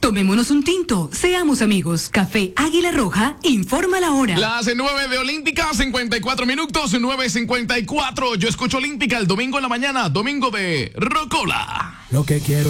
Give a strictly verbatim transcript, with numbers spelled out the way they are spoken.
Tomémonos un tinto, seamos amigos. Café Águila Roja, informa la hora. Las nueve de Olímpica, cincuenta y cuatro minutos, nueve cincuenta y cuatro. Yo escucho Olímpica el domingo en la mañana, domingo de Rocola. Lo que quiero